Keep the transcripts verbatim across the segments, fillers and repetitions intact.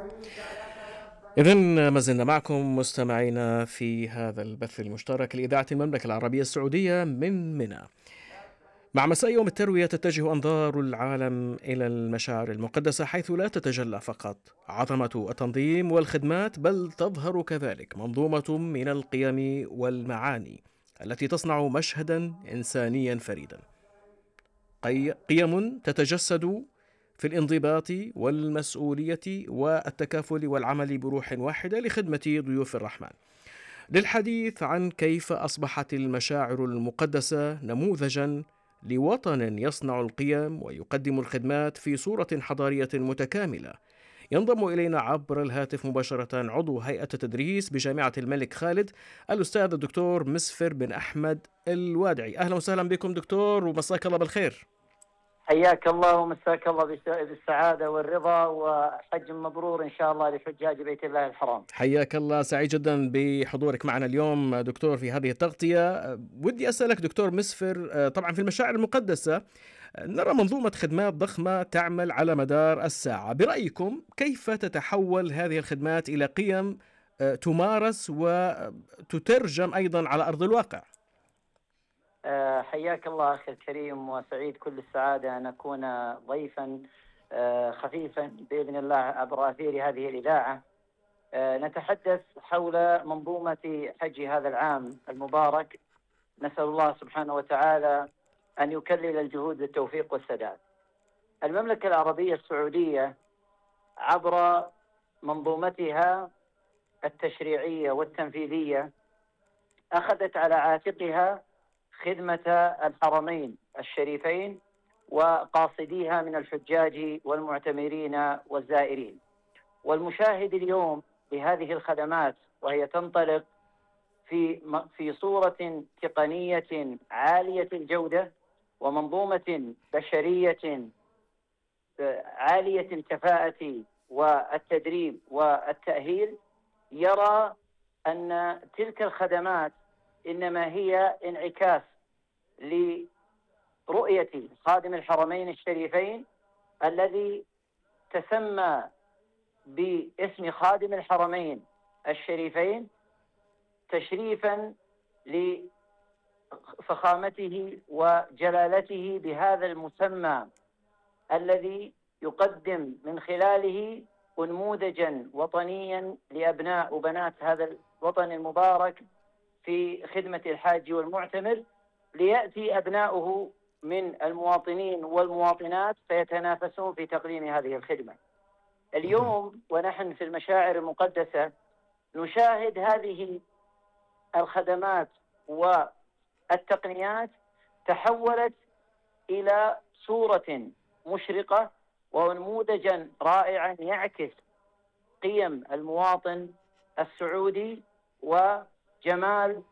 إذن ما زلنا معكم مستمعينا في هذا البث المشترك لإذاعة المملكة العربية السعودية من منى. مع مساء يوم التروية تتجه أنظار العالم إلى المشاعر المقدسة، حيث لا تتجلى فقط عظمة التنظيم والخدمات، بل تظهر كذلك منظومة من القيم والمعاني التي تصنع مشهدا إنسانيا فريدا. قي- قيم تتجسد في الانضباط والمسؤولية والتكافل والعمل بروح واحدة لخدمة ضيوف الرحمن. للحديث عن كيف أصبحت المشاعر المقدسة نموذجا لوطن يصنع القيم ويقدم الخدمات في صورة حضارية متكاملة، ينضم إلينا عبر الهاتف مباشرة عضو هيئة التدريس بجامعة الملك خالد، الأستاذ الدكتور مسفر بن أحمد الوادعي. أهلا وسهلا بكم دكتور، ومساك الله بالخير. حياك الله ومساك الله بالسعادة والرضا، وحج مبرور إن شاء الله لحجاج بيت الله الحرام. حياك الله، سعيد جدا بحضورك معنا اليوم دكتور في هذه التغطية. ودي أسألك دكتور مسفر، طبعا في المشاعر المقدسة نرى منظومة خدمات ضخمة تعمل على مدار الساعة. برأيكم كيف تتحول هذه الخدمات إلى قيم تمارس وتترجم أيضا على أرض الواقع؟ حياك الله أخي الكريم، وسعيد كل السعادة أن أكون ضيفا خفيفا بإذن الله عبر أثير هذه الإذاعة. نتحدث حول منظومة حج هذا العام المبارك. نسأل الله سبحانه وتعالى أن يكلل الجهود بالتوفيق والسداد. المملكة العربية السعودية عبر منظومتها التشريعية والتنفيذية أخذت على عاتقها خدمة الحرمين الشريفين وقاصديها من الحجاج والمعتمرين والزائرين. والمشاهد اليوم لهذه الخدمات وهي تنطلق في في صورة تقنية عالية الجودة ومنظومة بشرية عالية الكفاءة والتدريب والتأهيل، يرى أن تلك الخدمات إنما هي انعكاس لرؤية خادم الحرمين الشريفين الذي تسمى باسم خادم الحرمين الشريفين تشريفا لفخامته وجلالته بهذا المسمى الذي يقدم من خلاله نموذجا وطنيا لأبناء وبنات هذا الوطن المبارك في خدمة الحاج والمعتمر، ليأتي أبناؤه من المواطنين والمواطنات فيتنافسون في تقديم هذه الخدمة. اليوم ونحن في المشاعر المقدسة نشاهد هذه الخدمات والتقنيات تحولت إلى صورة مشرقة ونموذجا رائعا يعكس قيم المواطن السعودي وجمال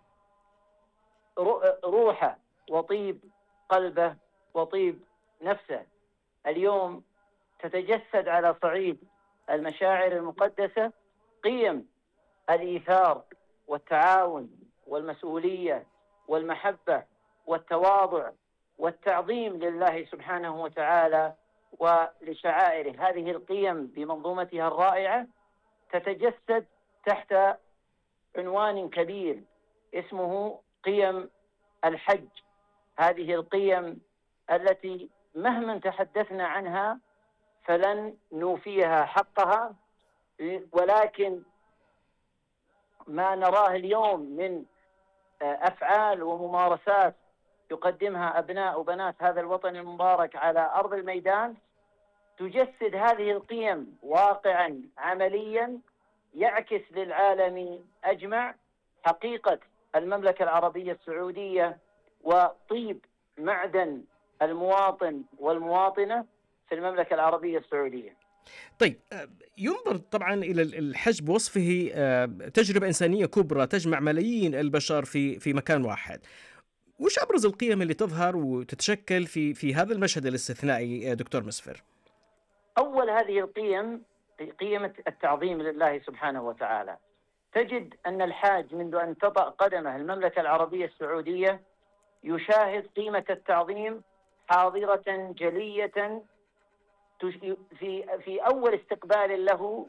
روحه وطيب قلبه وطيب نفسه. اليوم تتجسد على صعيد المشاعر المقدسة قيم الإيثار والتعاون والمسؤولية والمحبة والتواضع والتعظيم لله سبحانه وتعالى ولشعائره. هذه القيم بمنظومتها الرائعة تتجسد تحت عنوان كبير اسمه قيم الحج. هذه القيم التي مهما تحدثنا عنها فلن نوفيها حقها، ولكن ما نراه اليوم من أفعال وممارسات يقدمها أبناء وبنات هذا الوطن المبارك على أرض الميدان تجسد هذه القيم واقعا عمليا يعكس للعالم أجمع حقيقة المملكة العربية السعودية وطيب معدن المواطن والمواطنة في المملكة العربية السعودية. طيب، ينظر طبعا إلى الحج بوصفه تجربة إنسانية كبرى تجمع ملايين البشر في في مكان واحد. وش أبرز القيم اللي تظهر وتتشكل في في هذا المشهد الاستثنائي دكتور مسفر؟ أول هذه القيم قيمة التعظيم لله سبحانه وتعالى. تجد أن الحاج منذ أن تطأ قدمه المملكة العربية السعودية يشاهد قيمة التعظيم حاضرة جلية في في أول استقبال له